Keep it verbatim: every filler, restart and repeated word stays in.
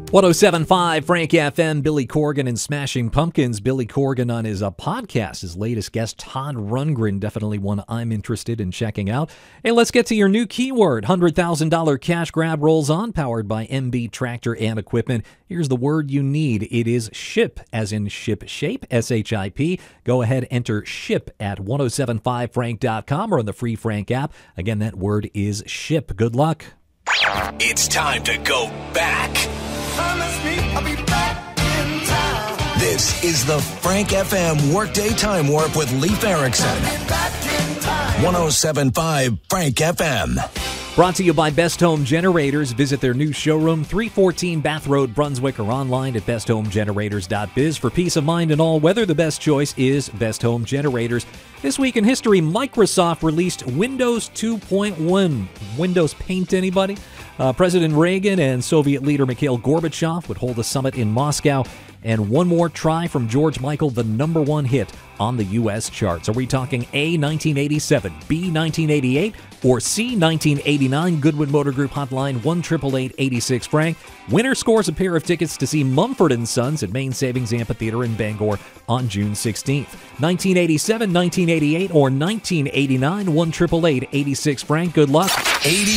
one oh seven point five Frank F M, Billy Corgan and Smashing Pumpkins. Billy Corgan on his uh, podcast, his latest guest, Todd Rundgren, definitely one I'm interested in checking out. Hey, let's get to your new keyword. one hundred thousand dollars cash grab rolls on, powered by M B Tractor and Equipment. Here's the word you need. It is SHIP, as in ship shape, S H I P. Go ahead, enter SHIP at ten seventy-five frank dot com or on the free Frank app. Again, that word is SHIP. Good luck. It's time to go back. Promise me I'll be back in time. This is the Frank F M Workday Time Warp with Leif Erikson. one oh seven point five Frank F M. Brought to you by Best Home Generators. Visit their new showroom, three fourteen Bath Road, Brunswick, or online at best home generators dot biz. For peace of mind in all weather, the best choice is Best Home Generators. This week in history, Microsoft released Windows two point one. Windows Paint, anybody? Uh, President Reagan and Soviet leader Mikhail Gorbachev would hold a summit in Moscow. And one more try from George Michael, the number one hit on the U S charts. Are we talking A, nineteen eighty-seven, B, nineteen eighty-eight, or C, nineteen eighty-nine? Goodwin Motor Group hotline one eight eight eight, eight six Frank. Winner scores a pair of tickets to see Mumford and Sons at Main Savings Amphitheater in Bangor on June sixteenth. nineteen eighty-seven, nineteen eighty-eight, or nineteen eighty-nine? one eight eight eight, eight six Frank. Good luck. eighty